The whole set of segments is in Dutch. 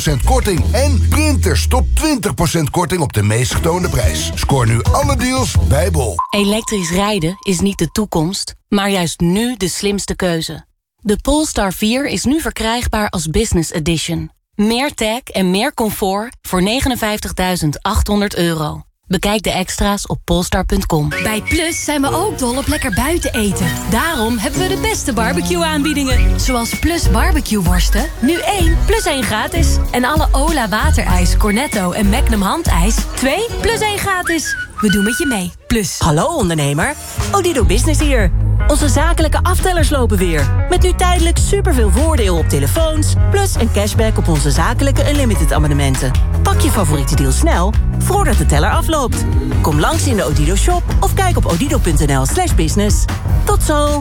20% korting. En printers tot 20% korting op de meest getoonde prijs. Scoor nu alle deals bij Bol. Elektrisch rijden is niet de toekomst, maar juist nu de slimste keuze. De Polestar 4 is nu verkrijgbaar als Business Edition. Meer tech en meer comfort voor €59.800. Bekijk de extra's op polestar.com. Bij Plus zijn we ook dol op lekker buiten eten. Daarom hebben we de beste barbecue-aanbiedingen. Zoals Plus barbecue worsten, nu 1 plus 1 gratis. En alle Ola waterijs, Cornetto en Magnum handijs, 2 plus 1 gratis. We doen met je mee. Plus. Hallo ondernemer, Odido Business hier. Onze zakelijke aftellers lopen weer. Met nu tijdelijk superveel voordeel op telefoons... plus een cashback op onze zakelijke Unlimited abonnementen. Pak je favoriete deal snel, voordat de teller afloopt. Kom langs in de Odido shop of kijk op odido.nl/business. Tot zo!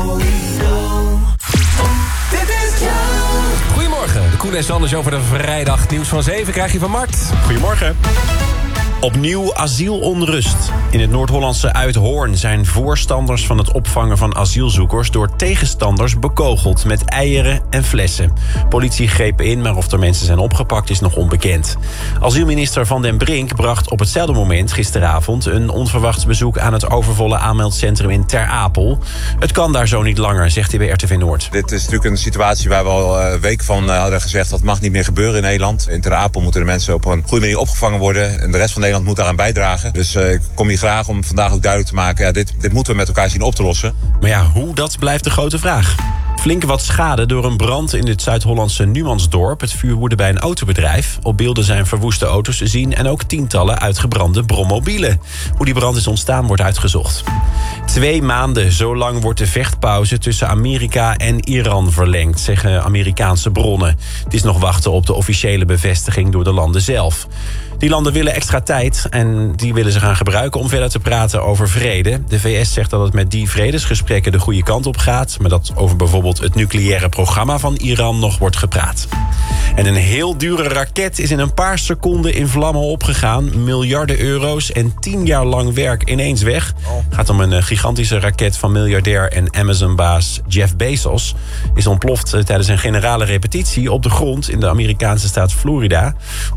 Goedemorgen, de Koen en Sander Show voor de vrijdag. Nieuws van 7 krijg je van Mart. Goedemorgen. Opnieuw asielonrust. In het Noord-Hollandse Uithoorn zijn voorstanders van het opvangen van asielzoekers door tegenstanders bekogeld met eieren en flessen. Politie greep in, maar of er mensen zijn opgepakt is nog onbekend. Asielminister Van den Brink bracht op hetzelfde moment gisteravond een onverwachts bezoek aan het overvolle aanmeldcentrum in Ter Apel. Het kan daar zo niet langer, zegt hij bij RTV Noord. Dit is natuurlijk een situatie waar we al een week van hadden gezegd dat mag niet meer gebeuren in Nederland. In Ter Apel moeten de mensen op een goede manier opgevangen worden en de rest van Nederland moet daaraan bijdragen. Dus ik kom hier graag om vandaag ook duidelijk te maken, ja, dit moeten we met elkaar zien op te lossen. Maar ja, hoe, dat blijft de grote vraag. Flink wat schade door een brand in het Zuid-Hollandse Numansdorp. Het vuur woedde bij een autobedrijf. Op beelden zijn verwoeste auto's te zien en ook tientallen uitgebrande brommobielen. Hoe die brand is ontstaan wordt uitgezocht. 2 maanden, zo lang wordt de vechtpauze tussen Amerika en Iran verlengd, zeggen Amerikaanse bronnen. Het is nog wachten op de officiële bevestiging door de landen zelf. Die landen willen extra tijd en die willen ze gaan gebruiken om verder te praten over vrede. De VS zegt dat het met die vredesgesprekken de goede kant op gaat, maar dat over bijvoorbeeld het nucleaire programma van Iran nog wordt gepraat. En een heel dure raket is in een paar seconden in vlammen opgegaan. Miljarden euro's en 10 jaar lang werk ineens weg. Het gaat om een gigantische raket van miljardair en Amazon-baas Jeff Bezos. Is ontploft tijdens een generale repetitie op de grond in de Amerikaanse staat Florida.